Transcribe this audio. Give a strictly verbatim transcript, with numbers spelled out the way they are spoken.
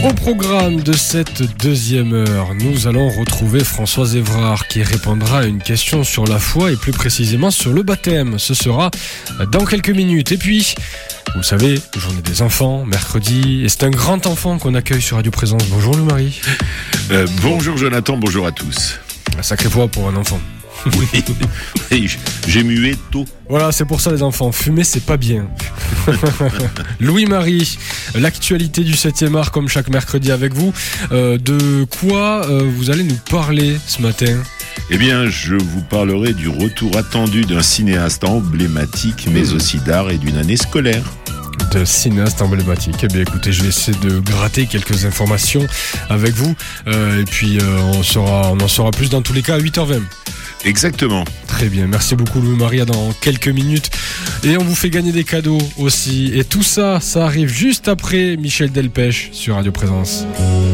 Au programme de cette deuxième heure, nous allons retrouver Françoise Évrard qui répondra à une question sur la foi et plus précisément sur le baptême. Ce sera dans quelques minutes. Et puis, vous le savez, journée des enfants, mercredi, et c'est un grand enfant qu'on accueille sur Radio Présence. Bonjour Louis-Marie. Euh, bonjour Jonathan, bonjour à tous. Un sacré foi pour un enfant. Oui, oui, j'ai mué tôt. Voilà, c'est pour ça les enfants, fumer c'est pas bien. Louis-Marie, l'actualité du septième art comme chaque mercredi avec vous. Euh, de quoi euh, vous allez nous parler ce matin ? Eh bien, je vous parlerai du retour attendu d'un cinéaste emblématique, mais aussi d'art et d'une année scolaire. De cinéaste emblématique. Eh bien écoutez, je vais essayer de gratter quelques informations avec vous. Euh, et puis euh, on, saura, on en saura plus dans tous les cas à huit heures vingt. Exactement. Très bien, merci beaucoup Louis-Marie, dans quelques minutes. Et on vous fait gagner des cadeaux aussi. Et tout ça, ça arrive juste après Michel Delpech sur Radio Présence.